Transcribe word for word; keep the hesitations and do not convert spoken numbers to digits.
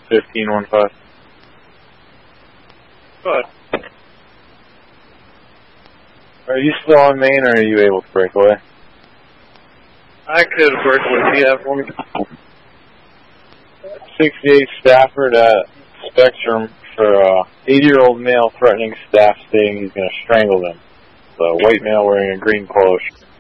fifteen one five. Good. Are you still on main, or are you able to break away? I could work with you for me. sixty-eight Stafford at Spectrum for uh, eighty-year-old male threatening staff, saying he's going to strangle them. The white male wearing a green polo shirt.